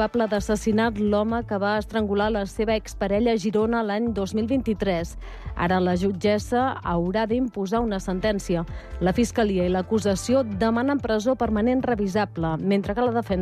culpable d'assassinat l'home que va estrangular la seva exparella a Girona l'any 2023. Ara la jutgessa haurà d'imposar una sentència. La Fiscalia i l'acusació demanen presó permanent revisable, mentre que la defensa